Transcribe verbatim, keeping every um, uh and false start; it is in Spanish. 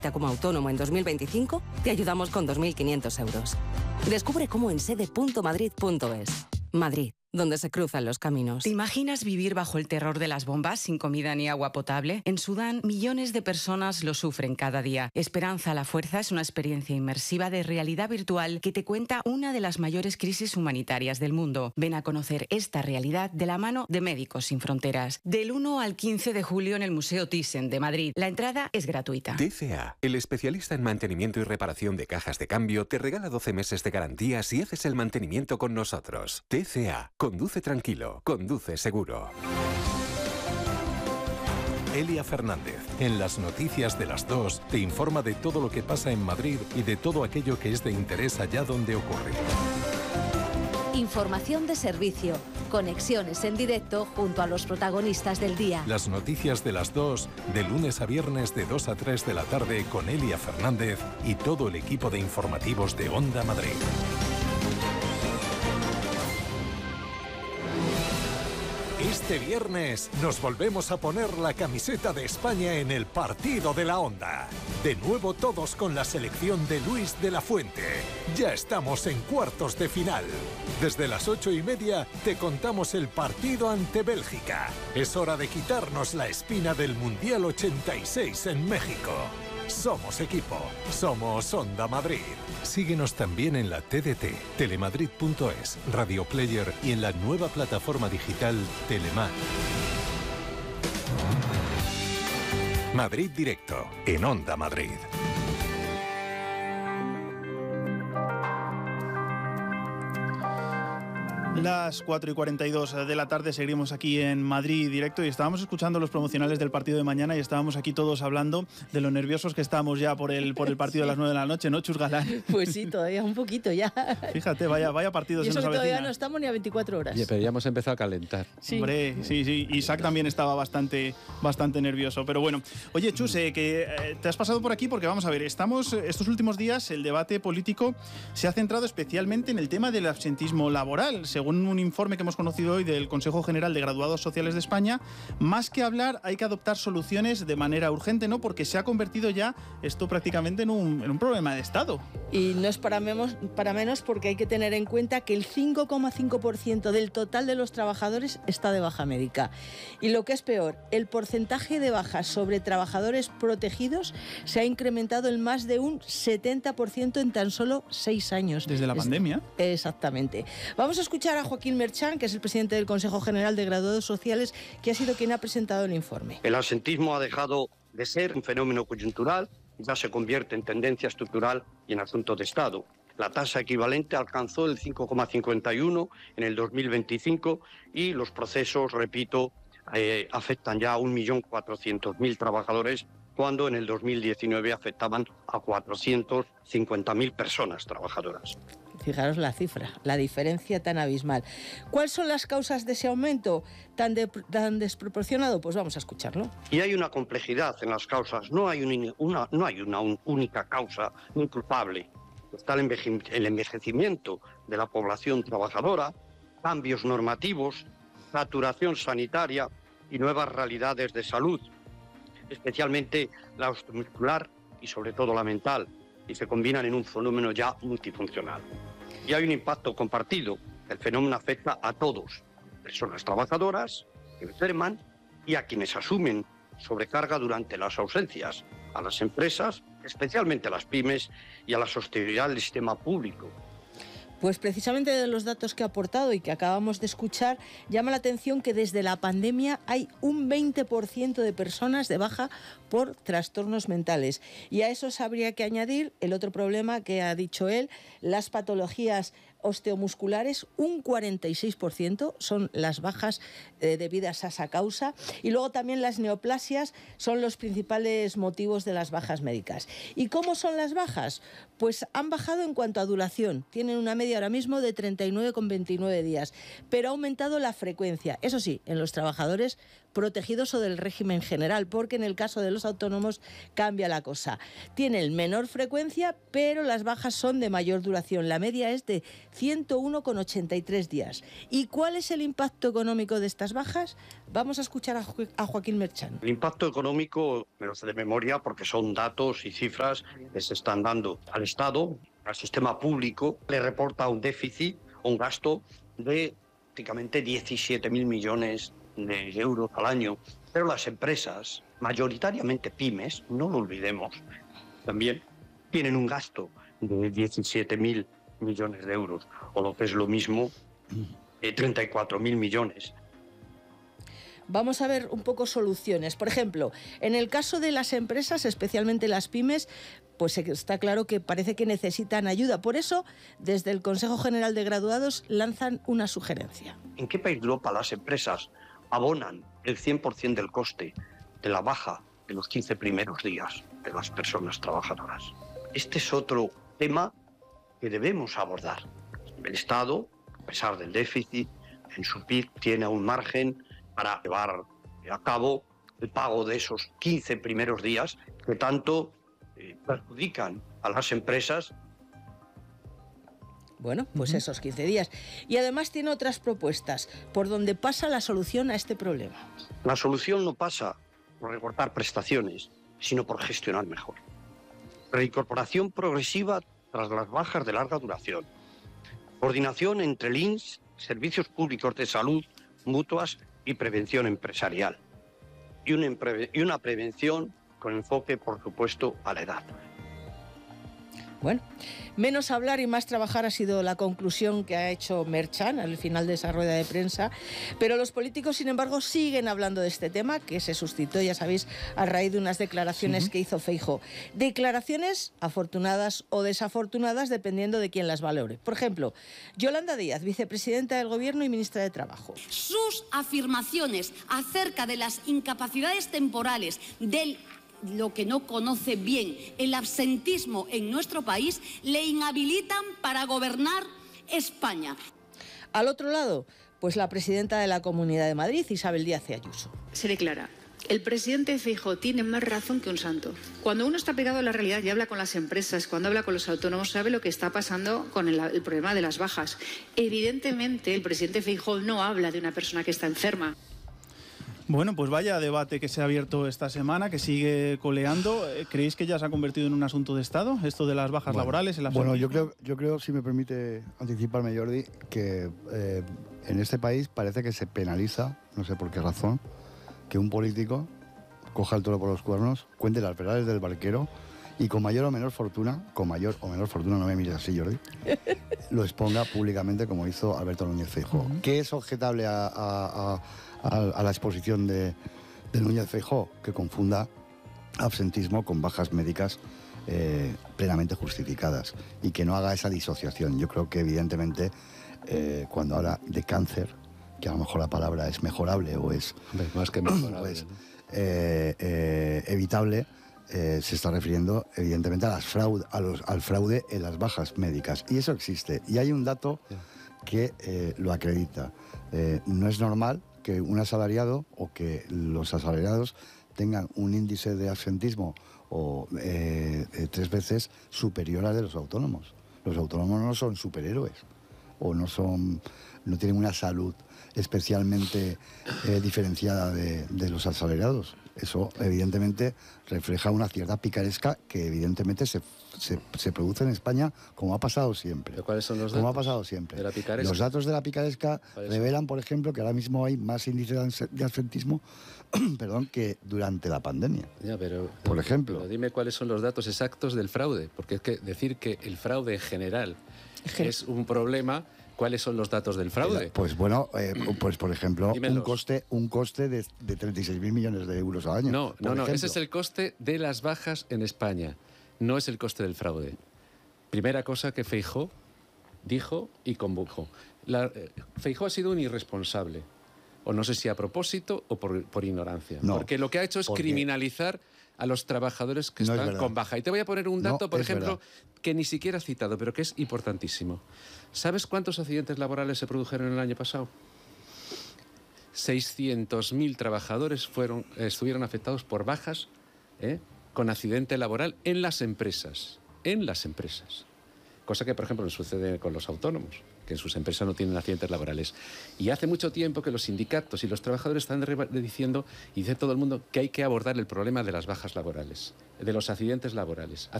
como autónomo en dos mil veinticinco, te ayudamos con dos mil quinientos euros. Descubre cómo en sede punto madrid punto es. Madrid, donde se cruzan los caminos. ¿Te imaginas vivir bajo el terror de las bombas sin comida ni agua potable? En Sudán, millones de personas lo sufren cada día. Esperanza a la Fuerza es una experiencia inmersiva de realidad virtual que te cuenta una de las mayores crisis humanitarias del mundo. Ven a conocer esta realidad de la mano de Médicos Sin Fronteras. Del uno al quince de julio en el Museo Thyssen de Madrid. La entrada es gratuita. T C A, el especialista en mantenimiento y reparación de cajas de cambio, te regala doce meses de garantía si haces el mantenimiento con nosotros. T C A. Conduce tranquilo, conduce seguro. Elia Fernández, en las noticias de las dos, te informa de todo lo que pasa en Madrid y de todo aquello que es de interés allá donde ocurre. Información de servicio, conexiones en directo junto a los protagonistas del día. Las noticias de las dos, de lunes a viernes de dos a tres de la tarde con Elia Fernández y todo el equipo de informativos de Onda Madrid. Este viernes nos volvemos a poner la camiseta de España en el partido de la Onda. De nuevo todos con la selección de Luis de la Fuente. Ya estamos en cuartos de final. Desde las ocho y media te contamos el partido ante Bélgica. Es hora de quitarnos la espina del Mundial ochenta y seis en México. Somos equipo, somos Onda Madrid. Síguenos también en la T D T, telemadrid punto es, Radio Player y en la nueva plataforma digital Telemar. Madrid Directo, en Onda Madrid. Las cuatro y cuarenta y dos de la tarde seguimos aquí en Madrid Directo y estábamos escuchando los promocionales del partido de mañana y estábamos aquí todos hablando de lo nerviosos que estamos ya por el, por el partido sí. de las nueve de la noche, ¿no, Chus Galán? Pues sí, todavía un poquito ya. Fíjate, vaya, vaya partido y se eso nos que avecina. todavía no estamos ni a veinticuatro horas. Ya, pero ya hemos empezado a calentar. Sí. Hombre, sí, sí. Isaac también estaba bastante, bastante nervioso, pero bueno. Oye, Chus, eh, que eh, te has pasado por aquí porque vamos a ver, estamos estos últimos días el debate político se ha centrado especialmente en el tema del absentismo laboral, según un informe que hemos conocido hoy del Consejo General de Graduados Sociales de España. Más que hablar, hay que adoptar soluciones de manera urgente, ¿no? Porque se ha convertido ya esto prácticamente en un, en un problema de Estado. Y no es para menos, para menos porque hay que tener en cuenta que el cinco coma cinco por ciento del total de los trabajadores está de baja médica. Y lo que es peor, el porcentaje de bajas sobre trabajadores protegidos se ha incrementado en más de un setenta por ciento en tan solo seis años. ¿Desde la es, pandemia? Exactamente. Vamos a escuchar a Joaquín Merchán, que es el presidente del Consejo General de Graduados Sociales, que ha sido quien ha presentado el informe. El absentismo ha dejado de ser un fenómeno coyuntural y ya se convierte en tendencia estructural y en asunto de Estado. La tasa equivalente alcanzó el cinco coma cincuenta y uno en el dos mil veinticinco y los procesos, repito, eh, afectan ya a un millón cuatrocientos mil trabajadores, cuando en el dos mil diecinueve afectaban a cuatrocientas cincuenta mil personas trabajadoras. Fijaros la cifra, la diferencia tan abismal. ¿Cuáles son las causas de ese aumento tan, de, tan desproporcionado? Pues vamos a escucharlo. Y hay una complejidad en las causas, no hay, un, una, no hay una un, única causa, un culpable. Está el, enveje, el envejecimiento de la población trabajadora, cambios normativos, saturación sanitaria y nuevas realidades de salud, especialmente la osteomuscular y sobre todo la mental, y se combinan en un fenómeno ya multifuncional. Y hay un impacto compartido. El fenómeno afecta a todos, personas trabajadoras que enferman y a quienes asumen sobrecarga durante las ausencias, a las empresas, especialmente a las pymes y a la sostenibilidad del sistema público. Pues precisamente de los datos que ha aportado y que acabamos de escuchar, llama la atención que desde la pandemia hay un veinte por ciento de personas de baja por trastornos mentales. Y a eso habría que añadir el otro problema que ha dicho él, las patologías osteomusculares, un cuarenta y seis por ciento son las bajas eh, debidas a esa causa, y luego también las neoplasias son los principales motivos de las bajas médicas. ¿Y cómo son las bajas? Pues han bajado en cuanto a duración, tienen una media ahora mismo de treinta y nueve coma veintinueve días, pero ha aumentado la frecuencia, eso sí, en los trabajadores protegidos o del régimen general, porque en el caso de los autónomos cambia la cosa. Tienen menor frecuencia, pero las bajas son de mayor duración. La media es de ciento uno coma ochenta y tres días. ¿Y cuál es el impacto económico de estas bajas? Vamos a escuchar a, jo a Joaquín Merchan. El impacto económico me lo sé de memoria porque son datos y cifras que se están dando al Estado, al sistema público. Le reporta un déficit, un gasto de prácticamente diecisiete mil millones de euros al año. Pero las empresas, mayoritariamente pymes, no lo olvidemos, también tienen un gasto de diecisiete mil millones de euros, o lo que es lo mismo, eh, treinta y cuatro mil millones. Vamos a ver un poco soluciones. Por ejemplo, en el caso de las empresas, especialmente las pymes, pues está claro que parece que necesitan ayuda. Por eso, desde el Consejo General de Graduados lanzan una sugerencia. ¿En qué país de Europa las empresas abonan el cien por ciento del coste de la baja de los quince primeros días de las personas trabajadoras? Este es otro tema que debemos abordar. El Estado, a pesar del déficit, en su P I B tiene un margen para llevar a cabo el pago de esos quince primeros días que tanto eh, perjudican a las empresas. Bueno, pues uh-huh. esos quince días. Y además tiene otras propuestas por donde pasa la solución a este problema. La solución no pasa por recortar prestaciones, sino por gestionar mejor. Reincorporación progresiva tras las bajas de larga duración. Coordinación entre el I N S, servicios públicos de salud, mutuas y prevención empresarial. Y una, y una prevención con enfoque, por supuesto, a la edad. Bueno, menos hablar y más trabajar ha sido la conclusión que ha hecho Merchan al final de esa rueda de prensa, pero los políticos, sin embargo, siguen hablando de este tema, que se suscitó, ya sabéis, a raíz de unas declaraciones uh-huh. que hizo Feijóo. Declaraciones afortunadas o desafortunadas, dependiendo de quién las valore. Por ejemplo, Yolanda Díaz, vicepresidenta del Gobierno y ministra de Trabajo. Sus afirmaciones acerca de las incapacidades temporales del lo que no conoce bien, el absentismo en nuestro país, le inhabilitan para gobernar España. Al otro lado, pues la presidenta de la Comunidad de Madrid, Isabel Díaz Ayuso. Se declara: el presidente Feijóo tiene más razón que un santo. Cuando uno está pegado a la realidad y habla con las empresas, cuando habla con los autónomos, sabe lo que está pasando con el, el problema de las bajas. Evidentemente, el presidente Feijóo no habla de una persona que está enferma. Bueno, pues vaya debate que se ha abierto esta semana, que sigue coleando. ¿Creéis que ya se ha convertido en un asunto de Estado, esto de las bajas bueno, laborales? El bueno, yo creo, yo creo, si me permite anticiparme, Jordi, que eh, en este país parece que se penaliza, no sé por qué razón, que un político coja el toro por los cuernos, cuente las verdades del barquero y con mayor o menor fortuna, con mayor o menor fortuna, no me mires así, Jordi, lo exponga públicamente como hizo Alberto Núñez Feijóo. Uh-huh. ¿Qué es objetable a... a, a a la exposición de, de Núñez Feijóo? Que confunda absentismo con bajas médicas eh, plenamente justificadas y que no haga esa disociación. Yo creo que evidentemente eh, cuando habla de cáncer, que a lo mejor la palabra es mejorable o es más que mejorable, o es, eh, eh, evitable, eh, se está refiriendo evidentemente a las fraude, a los, al fraude en las bajas médicas, y eso existe y hay un dato que eh, lo acredita. Eh, no es normal que un asalariado o que los asalariados tengan un índice de absentismo o eh, eh, tres veces superior al de los autónomos. Los autónomos no son superhéroes o no son, no tienen una salud especialmente eh, diferenciada de, de los asalariados. Eso evidentemente refleja una cierta picaresca que evidentemente se, se, se produce en España, como ha pasado siempre. ¿Pero cuáles son los datos? Como ha pasado siempre. ¿De la picaresca? Los datos de la picaresca revelan, por ejemplo, que ahora mismo hay más índice de absentismo perdón, que durante la pandemia. Ya, pero, por ejemplo. Pero dime cuáles son los datos exactos del fraude, porque es que decir que el fraude en general es un problema... ¿Cuáles son los datos del fraude? Pues bueno, eh, pues por ejemplo, un coste, un coste de, de treinta y seis mil millones de euros al año. No, no, no, ejemplo. Ese es el coste de las bajas en España, no es el coste del fraude. Primera cosa que Feijóo dijo y convocó. La, eh, Feijóo ha sido un irresponsable, o no sé si a propósito o por, por ignorancia, no, porque lo que ha hecho es porque... criminalizar a los trabajadores que no están con baja. Y te voy a poner un dato, no, por ejemplo, verdad. que ni siquiera has citado, pero que es importantísimo. ¿Sabes cuántos accidentes laborales se produjeron el año pasado? seiscientos mil trabajadores fueron, estuvieron afectados por bajas ¿eh? con accidente laboral en las empresas. En las empresas. Cosa que, por ejemplo, no sucede con los autónomos, que en sus empresas no tienen accidentes laborales. Y hace mucho tiempo que los sindicatos y los trabajadores están diciendo, y dice todo el mundo, que hay que abordar el problema de las bajas laborales, de los accidentes laborales. Hace